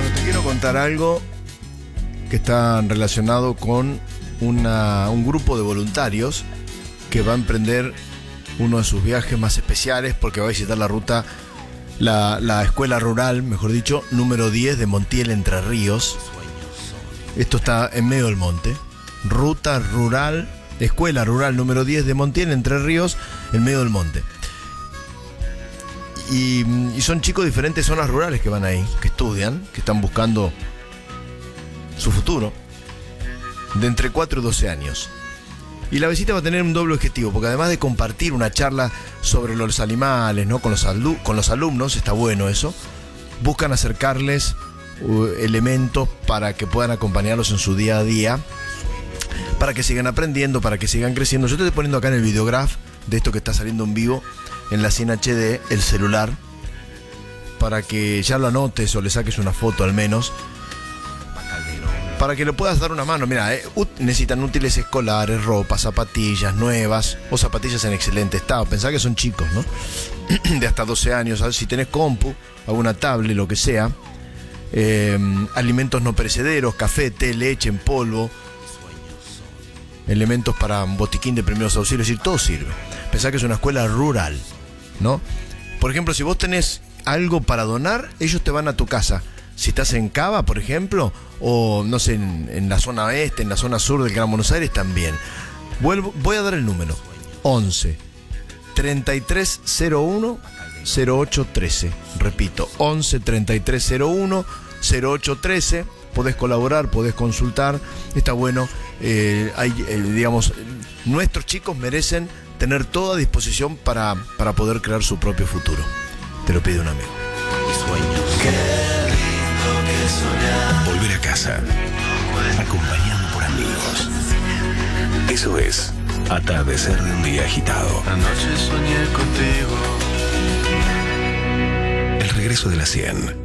Bueno, te quiero contar algo que está relacionado con un grupo de voluntarios que va a emprender uno de sus viajes más especiales porque va a visitar la ruta, la escuela rural, mejor dicho, número 10 de Montiel, Entre Ríos. Esto está en medio del monte. Ruta rural, escuela rural número 10 de Montiel, Entre Ríos, en medio del monte. Y son chicos de diferentes zonas rurales que van ahí, que estudian, que están buscando su futuro, de entre 4 y 12 años. Y la visita va a tener un doble objetivo, porque además de compartir una charla sobre los animales, ¿no? con los alumnos, está bueno eso, buscan acercarles elementos para que puedan acompañarlos en su día a día, para que sigan aprendiendo, para que sigan creciendo. Yo te estoy poniendo acá en el videograph de esto que está saliendo en vivo en la 100 HD, el celular, para que ya lo anotes o le saques una foto al menos, para que le puedas dar una mano. Mira, necesitan útiles escolares, ropa, zapatillas nuevas o zapatillas en excelente estado. Pensá que son chicos, ¿no? De hasta 12 años. ¿Sabes? Si tenés compu, alguna tablet, lo que sea, alimentos no perecederos, café, té, leche en polvo, elementos para un botiquín de primeros auxilios, es decir, todo sirve. Pensá que es una escuela rural, ¿no? Por ejemplo, si vos tenés algo para donar, ellos te van a tu casa. Si estás en Cava, por ejemplo, o no sé, en la zona oeste, en la zona sur del Gran Buenos Aires también. Voy a dar el número: 11 3301 0813. Repito, 11 3301 0813. Podés colaborar, podés consultar. Está bueno. Digamos, nuestros chicos merecen tener toda disposición para poder crear su propio futuro. Te lo pide un amigo. Volver a casa, acompañado por amigos. Eso es atardecer de un día agitado. Anoche soñé contigo. El regreso de la 100.